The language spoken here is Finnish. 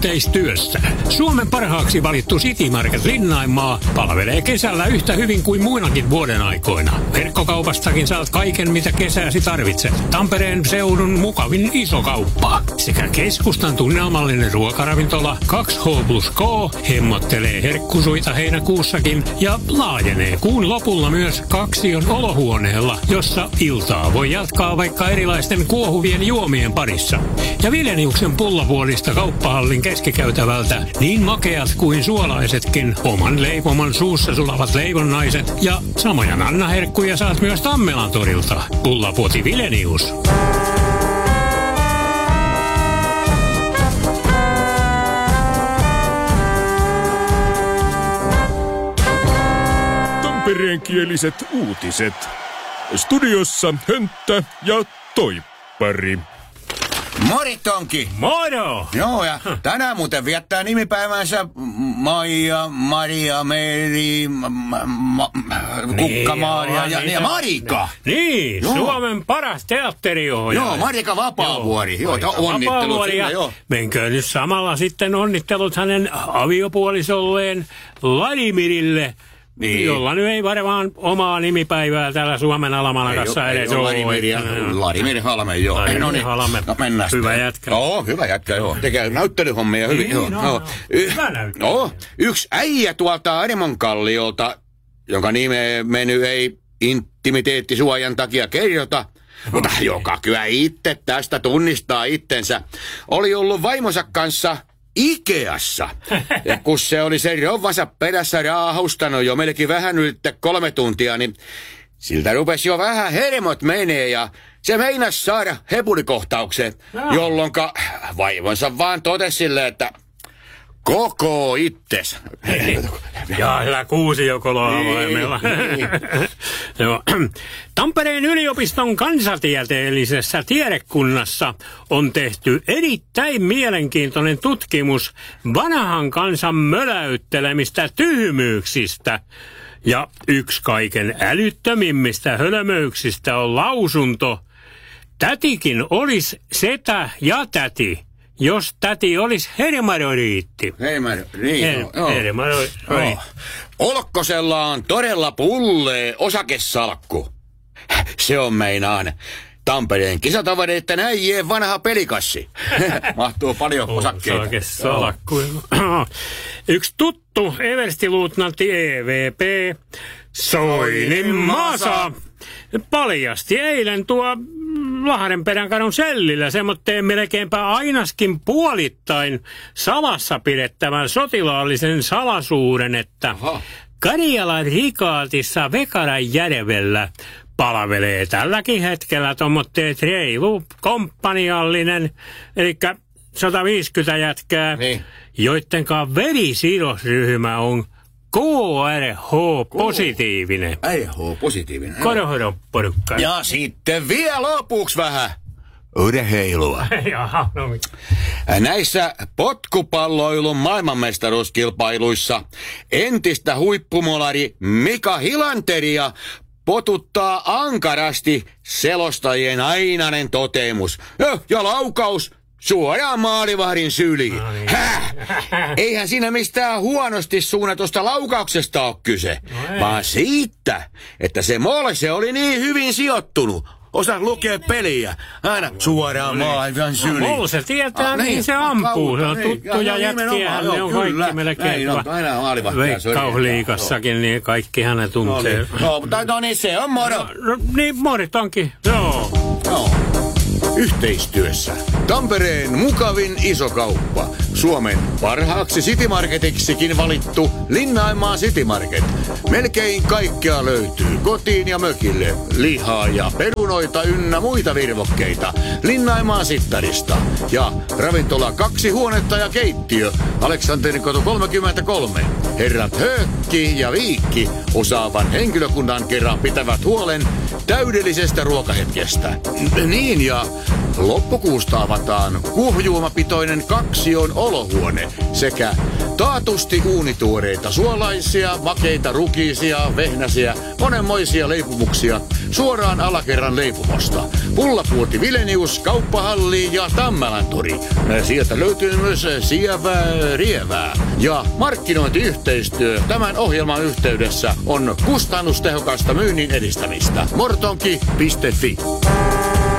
yhteistyössä. Suomen parhaaksi valittu City Market Linnainmaa palvelee kesällä yhtä hyvin kuin muinakin vuoden aikoina. Verkkokaupastakin saat kaiken, mitä kesäsi tarvitset. Tampereen seudun mukavin iso kauppa sekä keskustan tunnelmallinen ruokaravintola 2H+K hemmottelee herkkusuita heinäkuussakin ja laajenee kuun lopulla myös Kaksion olohuoneella, jossa iltaa voi jatkaa vaikka erilaisten kuohuvien juomien parissa. Ja Vileniuksen pullavuorista kauppahallin keskikäytävältä niin makeat kuin suolaisetkin oman leipoman suussa sulavat leivonnaiset ja samoja nannaherkkuja saat myös Tammelan torilta. Pullapuoti Vilenius. Tampereenkieliset uutiset. Studiossa Hönttä ja Toippari. Mori Tonki! Moro! Joo, ja tänään muuten viettää nimipäivänsä Maija, Maria, Meri, Kukka-Maaria ja Marika! Niin, joo. Suomen paras teatteriohjaaja. Joo, Marika Vapaavuori. Joo, onnittelut sille, joo. Menkö nyt samalla sitten onnittelut hänen aviopuolisolleen Vladimirille, niin. Jolla nyt ei varmaan omaa nimipäivää täällä Suomen alamanakassa edes ole. Vladimir Halme, joo. Vladimir Halme. No mennään. Hyvä jätkä. Joo, hyvä jätkä, joo. Tekee näyttelyhommia hyvin. Niin, joo. Hyvä näyttely. Joo, yksi äijä tuolta Arimonkalliolta, jonka nimen ei intimiteettisuojan takia kerrota, mutta joka kyllä itse tästä tunnistaa itsensä, oli ollut vaimonsa kanssa Ikeassa. Ja kun se oli sen rouvansa perässä raahustanut jo melkein vähän yli 3 tuntia, niin siltä rupesi jo vähän hermot menee ja se meinasi saada hepulikohtauksen, jolloinka vaimonsa vaan totesi silleen, että koko itses. Ja hyvä kuusiokoloavoimella. Tampereen yliopiston kansantieteellisessä tiedekunnassa on tehty erittäin mielenkiintoinen tutkimus vanhan kansan möläyttelemistä tyhmyyksistä. Ja yksi kaiken älyttömimmistä hölmöyksistä on lausunto: tätikin olisi setä ja täti, jos täti olisi hermafrodiitti. Hermafrodiitti. Olkkosella on todella pullee osakesalkku. Se on meinaan Tampereen kisatavareiden äijien vanha pelikassi. Mahtuu paljon osakkeita. Osakesalkku. Yksi tuttu everstiluutnantti EVP Soinin Masa paljasti eilen tuo Lahdenperän sellillä semmoitteen melkeinpä ainaskin puolittain salassa pidettävän sotilaallisen salaisuuden, että Karjalan rikaatissa Vekaranjärvellä palvelee tälläkin hetkellä tuommoitteet reilu komppaniallinen, eli 150 jätkää, niin, joittenkaan verisidosryhmä on KRH-positiivinen. KRH-positiivinen. Korohodoporukka. Ja sitten vielä lopuksi vähän urheilua. Jaha, no mitä? Näissä potkupalloilun maailmanmestaruuskilpailuissa entistä huippumolari Mika Hilanteria potuttaa ankarasti selostajien ainainen toteamus. Ja laukaus suoraan maalivahdin syliin. No niin. Eihän siinä mistään huonosti suunnatusta laukauksesta ole kyse, vaan siitä, että se molse oli niin hyvin sijoittunut. Osaan lukea peliä. Aina suoraan maalivahdin syliin. Molse tietää, mihin se ampuu. Se on tuttuja jätkiä. Ne on kaikki melkein. Veikkausliigassakin, niin kaikki hänet tuntee. No niin, se on moro. Niin, morit onkin. Joo. Yhteistyössä Tampereen mukavin iso kauppa. Suomen parhaaksi Citymarketiksikin valittu Linnainmaan City Market. Melkein kaikkea löytyy kotiin ja mökille. Lihaa ja perunoita ynnä muita virvokkeita Linnainmaan Sittarista. Ja ravintola 2 huonetta ja keittiö Aleksanterin kotu 33. Herrat Höökki ja Viikki osaavan henkilökunnan kerran pitävät huolen täydellisestä ruokahetkestä. Niin, ja loppukuusta avataan kuohujuomapitoinen Kaksion olohuone sekä taatusti uunituoreita suolaisia, makeita rukiisia, vehnäsiä, monenmoisia leipomuksia suoraan alakerran leipumosta. Pullapuoti Vilenius, Kauppahalli ja Tammelantori. Sieltä löytyy myös sievää rievää. Ja markkinointiyhteistyö tämän ohjelman yhteydessä on kustannustehokasta myynnin edistämistä. Mortonki.fi